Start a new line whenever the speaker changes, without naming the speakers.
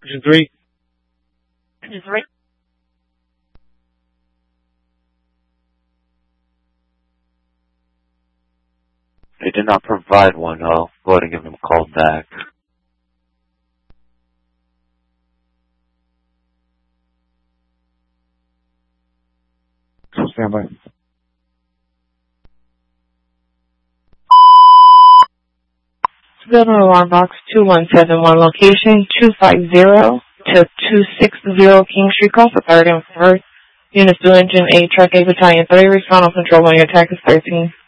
Engine 3.
Engine 3.
They did not provide one. I'll go ahead and give them a call back.
Stand by.
Building alarm box 2171, location 250 to 260 King Street. Call for 3rd and 4th. Units 2 Engine 8, Truck 8, Battalion 3. Respond on control when your attack is 13.